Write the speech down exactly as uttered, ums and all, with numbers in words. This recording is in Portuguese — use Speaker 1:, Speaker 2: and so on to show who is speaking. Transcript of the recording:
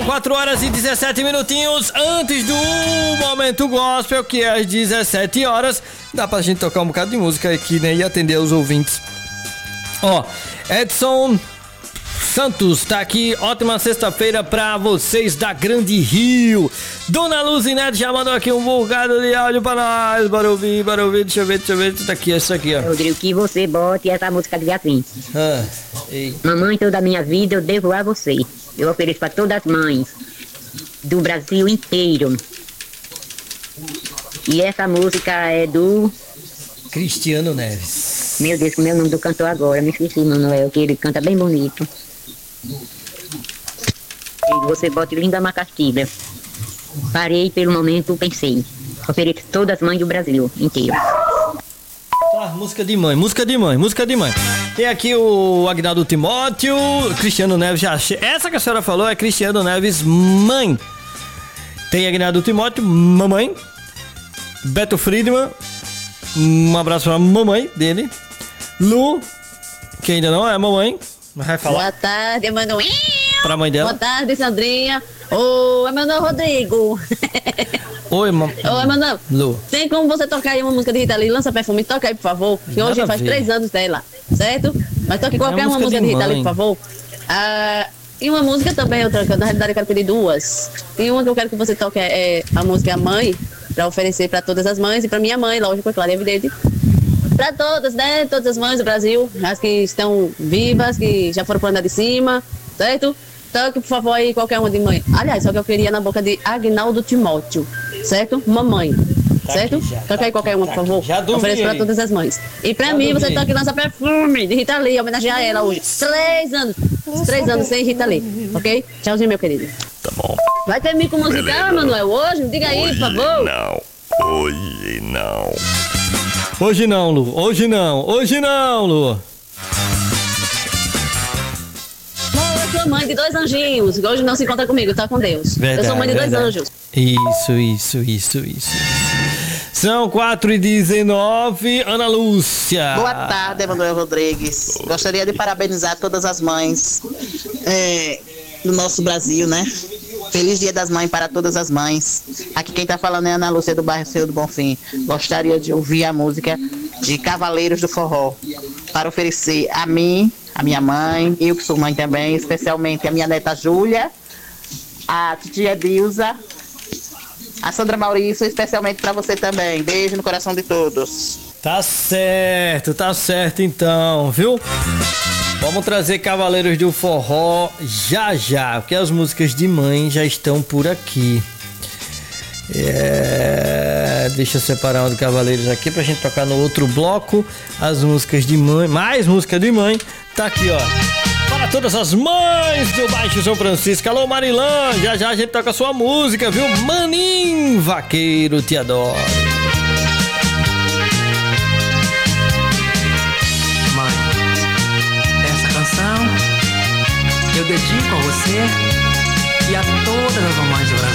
Speaker 1: São quatro horas e dezessete minutinhos antes do Momento Gospel, que é às dezessete horas. Dá pra gente tocar um bocado de música aqui, né? E atender os ouvintes. Ó, Edson Santos tá aqui. Ótima sexta-feira pra vocês da Grande Rio. Dona Luzinete já mandou aqui um bocado de áudio pra nós. Bora ouvir, bora ouvir. Deixa eu ver, deixa eu ver. Tá aqui, essa aqui, ó.
Speaker 2: Rodrigo, que você bote essa música de Beatriz.
Speaker 1: Ah, ei.
Speaker 2: Mamãe, toda a minha vida eu devo a você. Eu ofereço pra todas as mães do Brasil inteiro. E essa música é do...
Speaker 1: Cristiano Neves.
Speaker 2: Meu Deus, como é o nome do cantor agora? Me esqueci, Manuel, que ele canta bem bonito. E você bote Linda Macaxilha. Parei pelo momento, pensei. Ofereço todas as mães do Brasil inteiro.
Speaker 1: Tá, música de mãe, música de mãe, música de mãe. Tem aqui o Agnaldo Timóteo, Cristiano Neves já achei. Essa que a senhora falou é Cristiano Neves, mãe. Tem Agnaldo Timóteo, mamãe. Beto Friedman, um abraço pra mamãe dele. Lu, que ainda não é mamãe, mas vai falar.
Speaker 3: Boa tarde, Emanuel.
Speaker 1: Pra mãe dela.
Speaker 3: Boa tarde, Sandrinha. Ô, Emanuel Rodrigo.
Speaker 1: Oi, mamãe.
Speaker 3: Ô, Emanuel.
Speaker 1: Lu.
Speaker 3: Tem como você tocar aí uma música de Rita Lee? Lança Perfume, toca aí, por favor. Que
Speaker 1: Nada
Speaker 3: hoje
Speaker 1: a
Speaker 3: faz
Speaker 1: ver.
Speaker 3: três anos dela, certo? Mas toque qualquer
Speaker 1: É
Speaker 3: uma
Speaker 1: música
Speaker 3: música
Speaker 1: de
Speaker 3: de Rita Lee,
Speaker 1: mãe.
Speaker 3: por favor. Ah, e uma música também, outra, que eu, na realidade eu quero pedir duas. E uma que eu quero que você toque é, é a música Mãe, pra oferecer pra todas as mães e pra minha mãe, lógico, é claro, é evidente. Pra todas, né? Todas as mães do Brasil, as que estão vivas, que já foram pro andar de cima, certo? Toque, por favor, aí qualquer uma de mãe. Aliás, só que eu queria na boca de Agnaldo Timóteo, certo? Mamãe,
Speaker 1: Tá
Speaker 3: certo?
Speaker 1: aqui já,
Speaker 3: Toque
Speaker 1: tá
Speaker 3: aí qualquer
Speaker 1: aqui,
Speaker 3: uma,
Speaker 1: tá
Speaker 3: por favor.
Speaker 1: aqui. Já dormi
Speaker 3: Ofereço pra
Speaker 1: aí.
Speaker 3: todas as mães. E pra
Speaker 1: Já
Speaker 3: mim, você
Speaker 1: dormi.
Speaker 3: toque Lança Perfume de Rita Lee, homenagear ela hoje. Três anos. Três anos sem Rita Lee, ok? Tchauzinho, meu querido.
Speaker 4: Tá bom.
Speaker 3: Vai ter mico musical,
Speaker 4: Beleza.
Speaker 3: Manuel, hoje? Diga aí, por favor.
Speaker 4: Não. Hoje não.
Speaker 1: Hoje não, Lu. Hoje não. Hoje não, Lu.
Speaker 3: Eu sou mãe de dois anjinhos. Hoje não se encontra comigo, tá com Deus.
Speaker 1: Verdade,
Speaker 3: eu sou mãe de dois
Speaker 1: verdade.
Speaker 3: anjos.
Speaker 1: Isso, isso, isso, isso. São quatro e dezenove. Ana Lúcia.
Speaker 5: Boa tarde, Emanuel Rodrigues. Gostaria de parabenizar todas as mães é, do nosso Brasil, né? Feliz Dia das Mães para todas as mães. Aqui quem tá falando é Ana Lúcia do bairro Senhor do Bonfim. Gostaria de ouvir a música de Cavaleiros do Forró para oferecer a mim, a minha mãe, eu que sou mãe também, especialmente a minha neta Júlia, a tia Dilza, a Sandra Maurício, especialmente para você também. Beijo no coração de todos.
Speaker 1: Tá certo, tá certo então, viu? Vamos trazer Cavaleiros do Forró já já, porque as músicas de mãe já estão por aqui. É, deixa eu separar um de Cavaleiros aqui pra gente tocar no outro bloco. As músicas de mãe, mais música de mãe. Tá aqui, ó. Para todas as mães do Baixo São Francisco. Alô, Marilã, já já a gente toca a sua música, viu? Maninho Vaqueiro, te adoro.
Speaker 6: Mãe, essa canção eu dedico a você e a todas as mamães do Brasil.